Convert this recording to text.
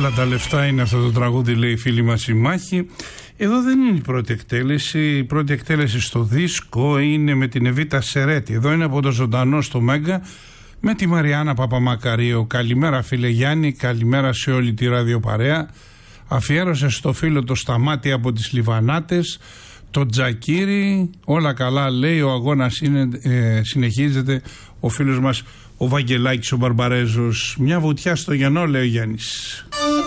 Όλα τα λεφτά είναι αυτό το τραγούδι, λέει η φίλη μας η Μάχη. Εδώ δεν είναι η πρώτη εκτέλεση. Η πρώτη εκτέλεση στο δίσκο είναι με την Εβίτα Σερέτη. Εδώ είναι από το ζωντανό στο Μέγκα με τη Μαριάννα Παπαμακαρίου. Καλημέρα φίλε Γιάννη, καλημέρα σε όλη τη ραδιοπαρέα. Αφιέρωσε στο φίλο το Σταμάτη από τις Λιβανάτες, το Τζακίρι. Όλα καλά λέει, ο αγώνας συνεχίζεται. Ο φίλος μας ο Βαγγελάκης ο Μπαρμπαρέζος. Μια βουτιά στο γενό, λέει ο Γιάννης.